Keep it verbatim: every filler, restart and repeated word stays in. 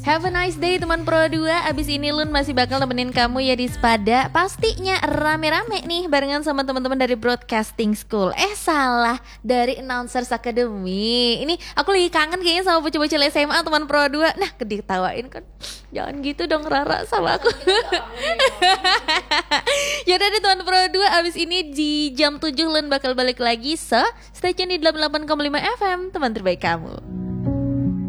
Have a nice day teman Pro dua. Abis ini Lun masih bakal nemenin kamu ya di Spada. Pastinya rame-rame nih barengan sama teman-teman dari Broadcasting School. Eh salah, dari Announcers Academy. Ini aku lagi kangen kayaknya sama bocah-bocah S M A teman Pro dua. Nah, ditawain kan. Jangan gitu dong Rara sama aku. Yaudah deh teman Pro dua, abis ini di jam tujuh Lun bakal balik lagi. So, stay tune di delapan puluh delapan koma lima F M, teman terbaik kamu.